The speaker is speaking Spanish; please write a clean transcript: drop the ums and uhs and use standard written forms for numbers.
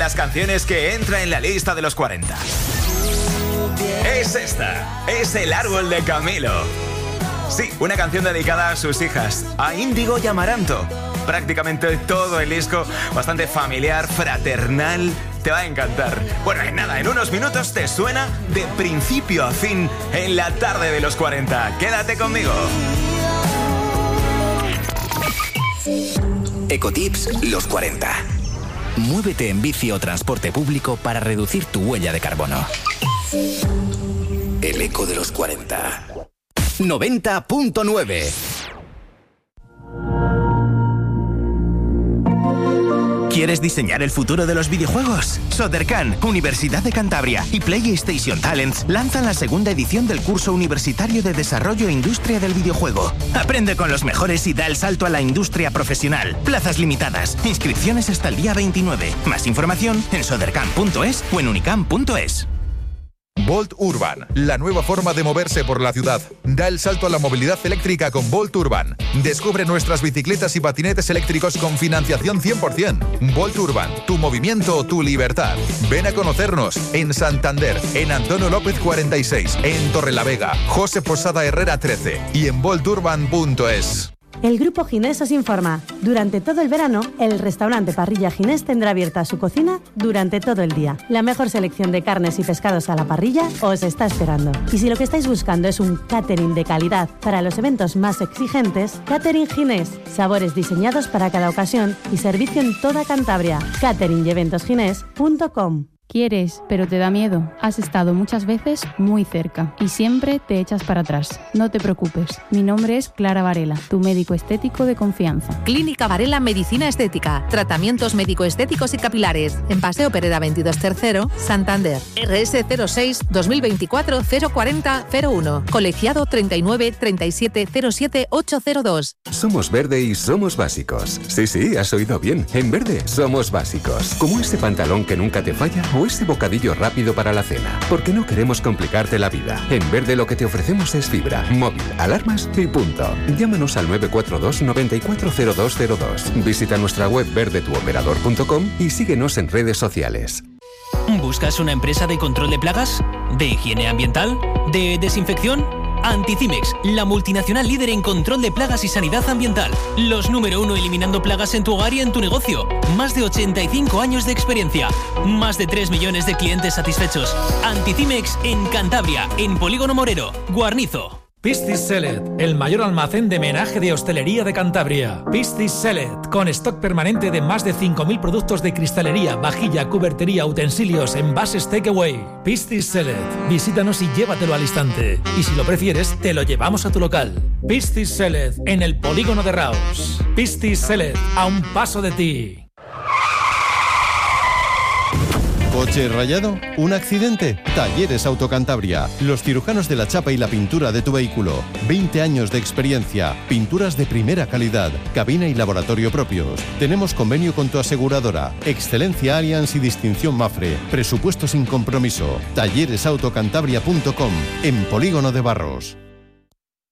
las canciones que entra en la lista de los 40. Es esta, es El árbol de Camilo. Sí, una canción dedicada a sus hijas, a Índigo y Amaranto. Prácticamente todo el disco, bastante familiar, fraternal, te va a encantar. Bueno, en nada, en unos minutos te suena de principio a fin en la tarde de los 40. Quédate conmigo. Ecotips los 40. Muévete en bici o transporte público para reducir tu huella de carbono. El eco de los 40. 90.9. ¿Quieres diseñar el futuro de los videojuegos? Sodercan, Universidad de Cantabria y PlayStation Talents lanzan la segunda edición del curso universitario de Desarrollo e Industria del Videojuego. Aprende con los mejores y da el salto a la industria profesional. Plazas limitadas. Inscripciones hasta el día 29. Más información en sodercan.es o en unicam.es. Volt Urban, la nueva forma de moverse por la ciudad. Da el salto a la movilidad eléctrica con Volt Urban. Descubre nuestras bicicletas y patinetes eléctricos con financiación 100%. Volt Urban, tu movimiento, tu libertad. Ven a conocernos en Santander, en Antonio López 46, en Torrelavega, José Posada Herrera 13 y en volturban.es. El Grupo Ginés os informa. Durante todo el verano, el restaurante Parrilla Ginés tendrá abierta su cocina durante todo el día. La mejor selección de carnes y pescados a la parrilla os está esperando. Y si lo que estáis buscando es un catering de calidad para los eventos más exigentes, Catering Ginés. Sabores diseñados para cada ocasión y servicio en toda Cantabria. cateringyeventosginés.com. Quieres, pero te da miedo. Has estado muchas veces muy cerca y siempre te echas para atrás. No te preocupes. Mi nombre es Clara Varela, tu médico estético de confianza. Clínica Varela Medicina Estética. Tratamientos médico-estéticos y capilares. En Paseo Pereda 22 Tercero, Santander. RS 06 2024 040 01. Colegiado 39 37 07 802. Somos Verde y somos básicos. Sí, has oído bien. En Verde somos básicos. Como ese pantalón que nunca te falla o ese bocadillo rápido para la cena. Porque no queremos complicarte la vida. En Verde lo que te ofrecemos es fibra, móvil, alarmas y punto. Llámanos al 942 940202. Visita nuestra web verdetuoperador.com y síguenos en redes sociales. ¿Buscas una empresa de control de plagas? ¿De higiene ambiental? ¿De desinfección? Anticimex, la multinacional líder en control de plagas y sanidad ambiental. Los número 1 eliminando plagas en tu hogar y en tu negocio. Más de 85 años de experiencia. Más de 3 millones de clientes satisfechos. Anticimex en Cantabria, en Polígono Morero, Guarnizo. Piscis Celet, el mayor almacén de menaje de hostelería de Cantabria. Piscis Celet, con stock permanente de más de 5.000 productos de cristalería, vajilla, cubertería, utensilios, envases takeaway. Piscis Celet, visítanos y llévatelo al instante. Y si lo prefieres, te lo llevamos a tu local. Piscis Celet, en el Polígono de Raos. Piscis Celet, a un paso de ti. ¿Coche rayado? ¿Un accidente? Talleres Autocantabria. Los cirujanos de la chapa y la pintura de tu vehículo. 20 años de experiencia. Pinturas de primera calidad. Cabina y laboratorio propios. Tenemos convenio con tu aseguradora. Excelencia Allianz y distinción Mafre. Presupuesto sin compromiso. Talleresautocantabria.com. En Polígono de Barros.